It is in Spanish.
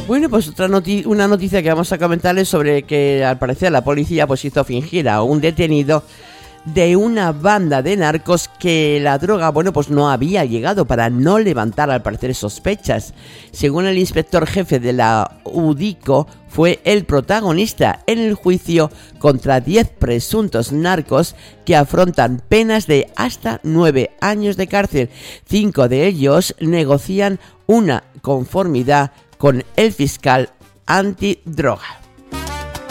Bueno, pues una noticia que vamos a comentarles sobre que al parecer la policía pues hizo fingir a un detenido de una banda de narcos que la droga, bueno, pues no había llegado para no levantar al parecer sospechas. Según el inspector jefe de la UDICO, fue el protagonista en el juicio contra 10 presuntos narcos que afrontan penas de hasta 9 años de cárcel. 5 de ellos negocian una conformidad con el fiscal antidroga.